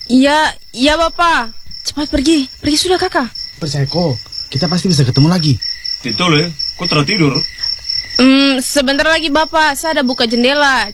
Iya, iya Bapak. Cepat pergi sudah Kakak. Percaya kok, kita pasti bisa ketemu lagi. Titole, kok tertidur? Sebentar lagi Bapak, saya ada buka jendela.